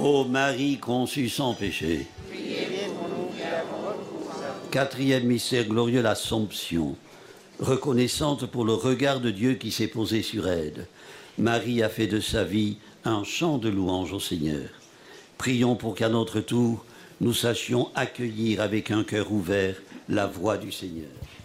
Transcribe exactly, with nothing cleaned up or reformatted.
Ô Marie conçue sans péché. Quatrième mystère glorieux, l'Assomption. Reconnaissante pour le regard de Dieu qui s'est posé sur elle, Marie a fait de sa vie un chant de louange au Seigneur. Prions pour qu'à notre tour, nous sachions accueillir avec un cœur ouvert la voix du Seigneur.